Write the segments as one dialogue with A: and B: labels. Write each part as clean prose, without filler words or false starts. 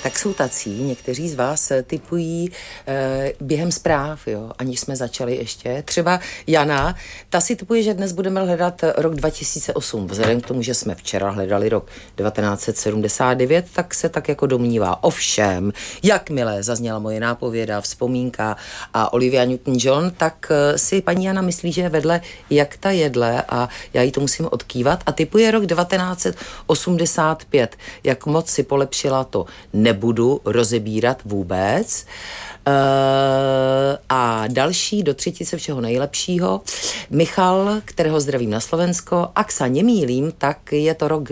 A: tak jsou tací, někteří z vás typují během zpráv, jo, aniž jsme začali ještě. Třeba Jana, ta si typuje, že dnes budeme hledat rok 2008. Vzhledem k tomu, že jsme včera hledali rok 1979, tak se tak jako domnívá. Ovšem, jakmile zazněla moje nápověda, vzpomínka a Olivia Newton-John, tak si paní Jana myslí, že je vedle jak ta jedle a já jí to musím odkývat a typuje rok 1985. Jak moc si polepšila, to nebudu rozebírat vůbec. A další do třetice všeho nejlepšího. Michal, kterého zdravím na Slovensko. Ak sa nemýlím, tak je to rok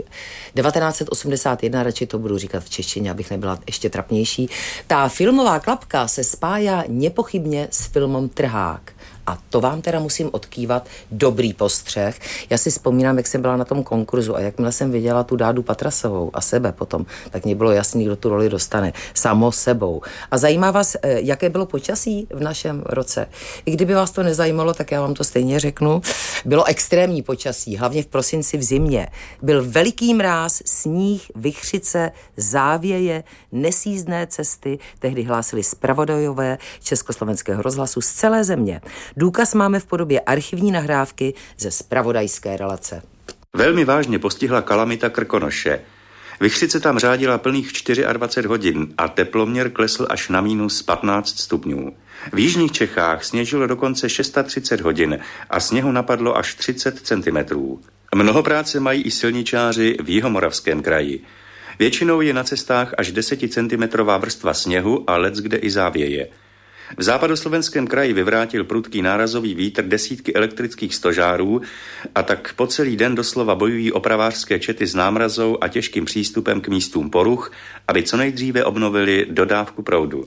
A: 1981, radši to budu říkat v češtině, abych nebyla ještě trapnější. Ta filmová klapka se spája nepochybně s filmem Trhák. A to vám teda musím odkývat, dobrý postřeh. Já si vzpomínám, jak jsem byla na tom konkurzu a jakmile jsem viděla tu Dádu Patrasovou a sebe potom, tak mě bylo jasný, kdo tu roli dostane. Samo sebou. A zajímá vás, jaké bylo počasí v našem roce? I kdyby vás to nezajímalo, tak já vám to stejně řeknu. Bylo extrémní počasí, hlavně v prosinci v zimě. Byl veliký mráz, sníh, vichřice, závěje, nesjízdné cesty, tehdy hlásili zpravodajové Československého rozhlasu z celé země. Důkaz máme v podobě archivní nahrávky ze zpravodajské relace.
B: Velmi vážně postihla kalamita Krkonoše. Vichřice tam řádila plných 24 hodin a teploměr klesl až na minus 15 stupňů. V jižních Čechách sněžilo dokonce 630 hodin a sněhu napadlo až 30 centimetrů. Mnoho práce mají i silničáři v Jihomoravském kraji. Většinou je na cestách až 10 centimetrová vrstva sněhu a leckde i závěje. V západoslovenském kraji vyvrátil prudký nárazový vítr desítky elektrických stožárů a tak po celý den doslova bojují opravářské čety s námrazou a těžkým přístupem k místům poruch, aby co nejdříve obnovili dodávku proudu.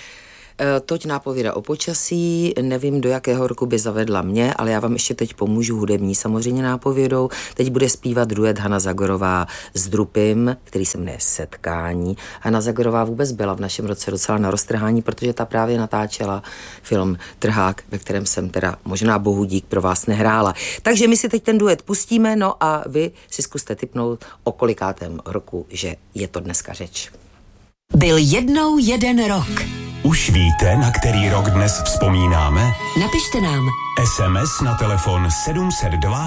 A: Toť nápověda o počasí, nevím, do jakého roku by zavedla mě, ale já vám ještě teď pomůžu hudební samozřejmě nápovědou. Teď bude zpívat duet Hana Zagorová s Drupim, který se jmenuje Setkání. Hana Zagorová vůbec byla v našem roce docela na roztrhání, protože ta právě natáčela film Trhák, ve kterém jsem teda možná bohu dík pro vás nehrála. Takže my si teď ten duet pustíme, no a vy si zkuste tipnout, o kolikátém roku, že je to dneska řeč.
C: Byl jednou jeden rok.
D: Už víte, na který rok dnes vzpomínáme?
C: Napište nám.
D: SMS na telefon 702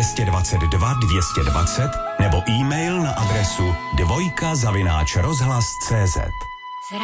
D: 222 220 nebo e-mail na adresu dvojka@rozhlas.cz.